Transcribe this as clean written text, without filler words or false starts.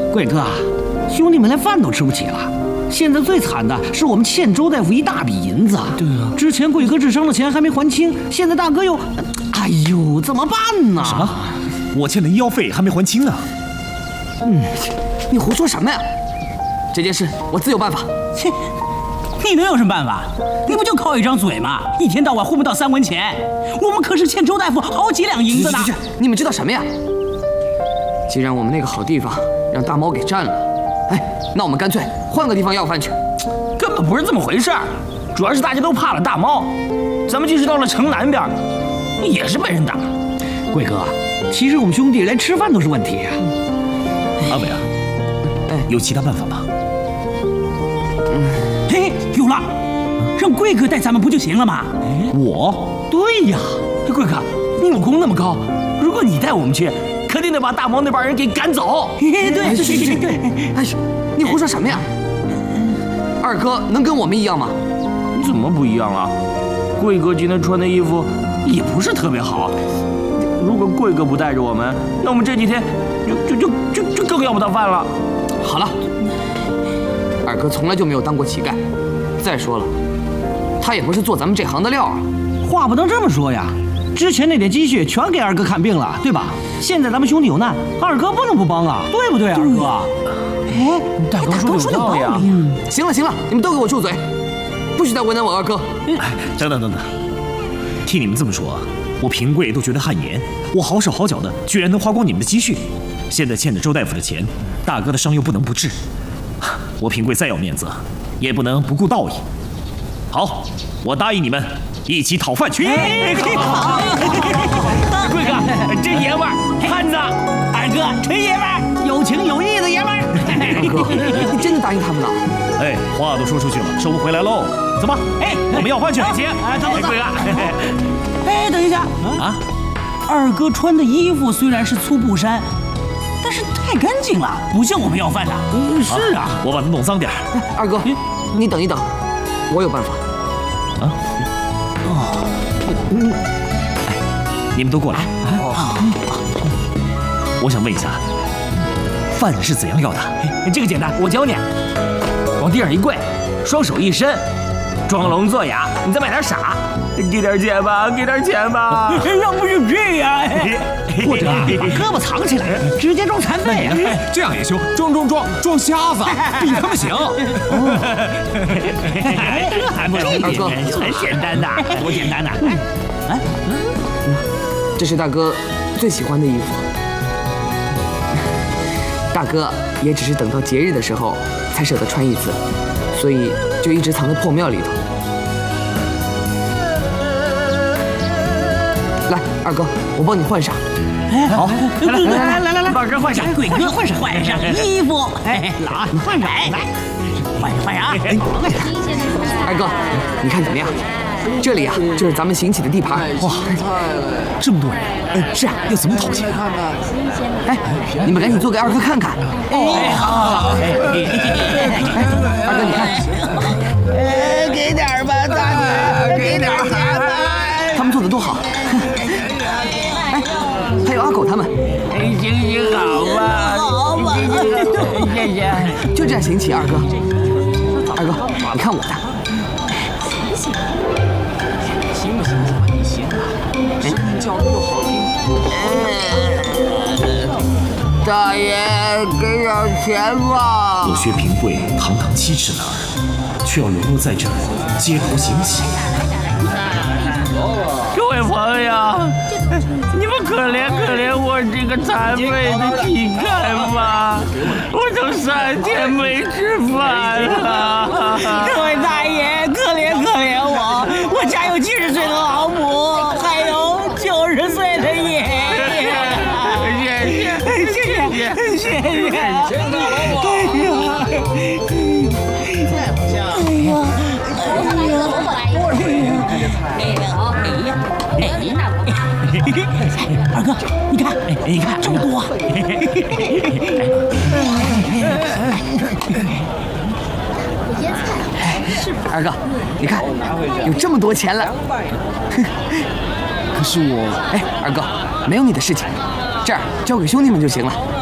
贵哥，兄弟们连饭都吃不起了。现在最惨的是我们欠周大夫一大笔银子。 对啊， 之前贵哥治伤的钱还没还清，现在大哥又……哎呦，怎么办呢？ 什么？我欠的医药费还没还清呢。 你胡说什么呀？这件事我自有办法。 切，你能有什么办法？你不就靠一张嘴吗？一天到晚混不到3文钱，我们可是欠周大夫好几两银子呢。 你们知道什么呀？既然我们那个好地方让大猫给占了，哎，那我们干脆换个地方要饭去。 根本不是这么回事儿，主要是大家都怕了大猫。咱们即使到了城南边，也是被人打。 贵哥，其实我们兄弟连吃饭都是问题啊。 阿伟啊，有其他办法吗？ 嘿，有了，让贵哥带咱们不就行了吗？ 我？ 对呀， 贵哥，你武功那么高，如果你带我们去，肯定得把大猫那帮人给赶走。 对， 哎，你胡说什么呀？二哥能跟我们一样吗？ 怎么不一样了？贵哥今天穿的衣服也不是特别好。如果贵哥不带着我们，那我们这几天就更要不到饭了。 好了，二哥从来就没有当过乞丐。再说了，他也不是做咱们这行的料啊。 话不能这么说呀，之前那点积蓄全给二哥看病了，对吧？现在咱们兄弟有难，二哥不能不帮啊，对不对，二哥？ 哎，大哥说的有道理啊。 行了，你们都给我住嘴，不许再为难我二哥。 等，听你们这么说，我平贵都觉得汗颜。我好手好脚的，居然能花光你们的积蓄。现在欠着周大夫的钱，大哥的伤又不能不治，我平贵再要面子，也不能不顾道义。好，我答应你们，一起讨饭去。 好， 贵哥，真爷们儿，汉子， 二哥，纯爷们儿， 有情有义的爷们儿。 二哥，你真的答应他们了？ 哎，话都说出去了，收不回来喽。走吧，我们要饭去。 行，走。贵哥， 哎，等一下啊！二哥穿的衣服虽然是粗布衫，但是太干净了，不像我们要饭的。 是啊， 我把它弄脏点。 二哥，你等一等，我有办法。 你们都过来。我想问一下，饭是怎样要的？ 这个简单，我教你。往地上一跪，双手一伸，装聋作哑，你再买点傻，给点钱吧，给点钱吧。 要不就这样， 或者把胳膊藏起来，直接装残废啊！ 这样也行，装瞎子，比他们行。 这还不容易，很简单的，多简单的。 这是大哥最喜欢的衣服，大哥也只是等到节日的时候才舍得穿一次，所以就一直藏在破庙里头。来，二哥，我帮你换上。 好， 来， 把哥换上， 贵哥换上衣服， 来，换上，来， 换上啊！ 二哥，你看怎么样？这里啊，就是咱们行乞的地盘。 哇，这么多人，是啊，要怎么讨钱啊？ 哎，你们赶紧做给二哥看看。 好。 二哥，你看， 给点吧，大哥，给点钱吧。 他们做的多好。哎，还有阿狗他们。 行，好吧，谢谢。 就这样行乞，二哥，你看我的。行不行？你行啊，声音叫的又好听。大爷，给点钱吧！ 我薛平贵堂堂7尺男儿，却要沦落在这街头行乞。 各位朋友，你们可怜我这个残废的乞丐吧！我都3天没吃饭了。 各位大爷，可怜我家有70岁的老母，还有90岁的爷爷。谢谢。二哥，你看，这么多。 二哥，你看，有这么多钱了。 可是我， 哎，二哥，没有你的事情，这儿交给兄弟们就行了。